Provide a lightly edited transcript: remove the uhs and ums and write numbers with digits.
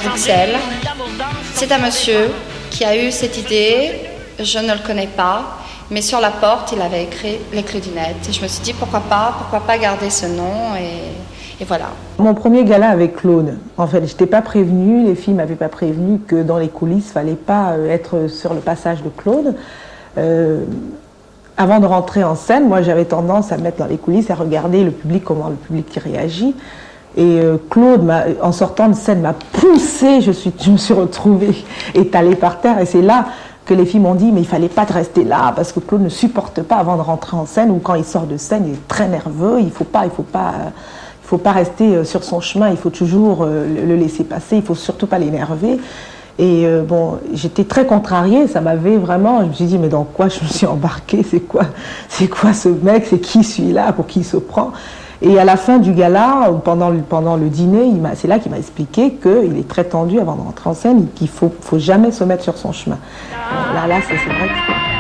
Bruxelles. C'est un monsieur qui a eu cette idée, je ne le connais pas, mais sur la porte, il avait écrit Les Claudinettes. Et je me suis dit, pourquoi pas garder ce nom et voilà. Mon premier gala avec Claude, en fait, je n'étais pas prévenue, les filles ne m'avaient pas prévenue que dans les coulisses, il ne fallait pas être sur le passage de Claude. Avant de rentrer en scène, moi j'avais tendance à me mettre dans les coulisses, à regarder le public, comment le public réagit. Et Claude, en sortant de scène, m'a poussée, je me suis retrouvée étalée par terre. Et c'est là que les filles m'ont dit, mais il ne fallait pas rester là, parce que Claude ne supporte pas avant de rentrer en scène, ou quand il sort de scène, il est très nerveux, il ne faut pas rester sur son chemin, il faut toujours le laisser passer, il ne faut surtout pas l'énerver. Et bon, j'étais très contrariée, ça m'avait vraiment, je me suis dit, mais dans quoi je me suis embarquée, c'est quoi ce mec, c'est qui celui-là, pour qui il se prend? Et à la fin du gala, pendant le dîner, c'est là qu'il m'a expliqué qu'il est très tendu avant de rentrer en scène, qu'il faut jamais se mettre sur son chemin. Là, c'est vrai que...